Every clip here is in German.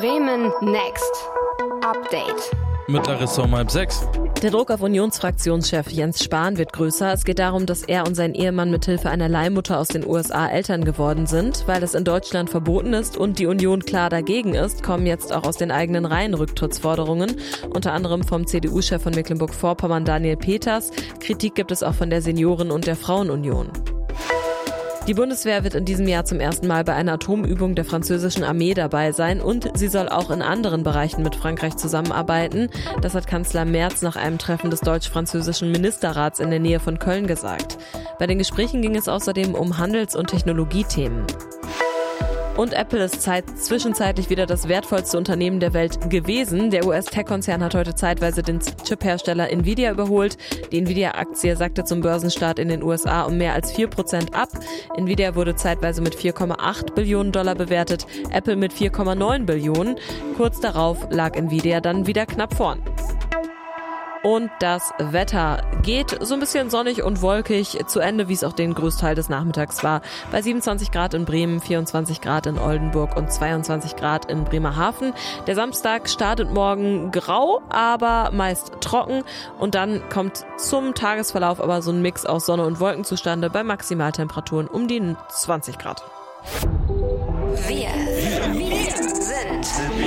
Bremen Next. Update. Mit Larissa um 5:30. Der Druck auf Unionsfraktionschef Jens Spahn wird größer. Es geht darum, dass er und sein Ehemann mithilfe einer Leihmutter aus den USA Eltern geworden sind. Weil es in Deutschland verboten ist und die Union klar dagegen ist, kommen jetzt auch aus den eigenen Reihen Rücktrittsforderungen. Unter anderem vom CDU-Chef von Mecklenburg-Vorpommern Daniel Peters. Kritik gibt es auch von der Senioren- und der Frauenunion. Die Bundeswehr wird in diesem Jahr zum ersten Mal bei einer Atomübung der französischen Armee dabei sein und sie soll auch in anderen Bereichen mit Frankreich zusammenarbeiten. Das hat Kanzler Merz nach einem Treffen des deutsch-französischen Ministerrats in der Nähe von Köln gesagt. Bei den Gesprächen ging es außerdem um Handels- und Technologiethemen. Und Apple ist zwischenzeitlich wieder das wertvollste Unternehmen der Welt gewesen. Der US-Tech-Konzern hat heute zeitweise den Chip-Hersteller Nvidia überholt. Die Nvidia-Aktie sackte zum Börsenstart in den USA um mehr als 4% ab. Nvidia wurde zeitweise mit $4,8 Billionen bewertet, Apple mit 4,9 Billionen. Kurz darauf lag Nvidia dann wieder knapp vorn. Und das Wetter geht so ein bisschen sonnig und wolkig zu Ende, wie es auch den Großteil des Nachmittags war. Bei 27 Grad in Bremen, 24 Grad in Oldenburg und 22 Grad in Bremerhaven. Der Samstag startet morgen grau, aber meist trocken. Und dann kommt zum Tagesverlauf aber so ein Mix aus Sonne und Wolken zustande bei Maximaltemperaturen um die 20 Grad. Wir sind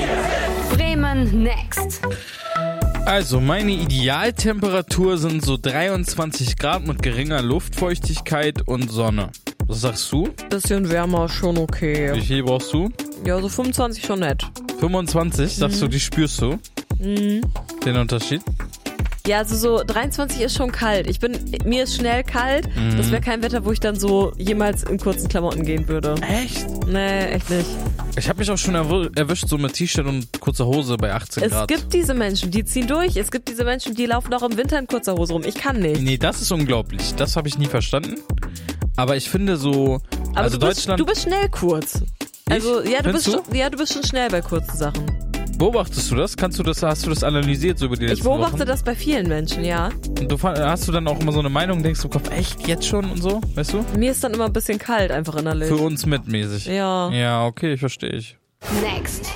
Bremen Next. Also, meine Idealtemperatur sind so 23 Grad mit geringer Luftfeuchtigkeit und Sonne. Was sagst du? Bisschen wärmer, schon okay. Wie viel brauchst du? Ja, so 25 schon nett. 25? Sagst du, die spürst du? Den Unterschied? Ja, also so 23 ist schon kalt. Mir ist schnell kalt. Das wäre kein Wetter, wo ich dann so jemals in kurzen Klamotten gehen würde. Echt? Nee, echt nicht. Ich habe mich auch schon erwischt, so mit T-Shirt und kurzer Hose bei 18 Grad. Es gibt diese Menschen, die ziehen durch. Es gibt diese Menschen, die laufen auch im Winter in kurzer Hose rum. Ich kann nicht. Nee, das ist unglaublich. Das habe ich nie verstanden. Aber ich finde so... Aber also du bist schnell kurz. Also ja, du bist schon schnell bei kurzen Sachen. Beobachtest du das? Hast du das analysiert so über die letzten Wochen? Ich beobachte das bei vielen Menschen, ja. Und hast du dann auch immer so eine Meinung, denkst du im Kopf, echt, jetzt schon und so, weißt du? Mir ist dann immer ein bisschen kalt einfach innerlich. Für uns mitmäßig. Ja. Ja, okay, verstehe ich. Next.